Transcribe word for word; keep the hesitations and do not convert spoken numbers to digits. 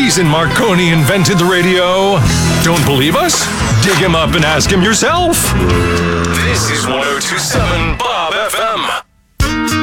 reason Marconi invented the radio. Don't believe us? Dig him up and ask him yourself. This is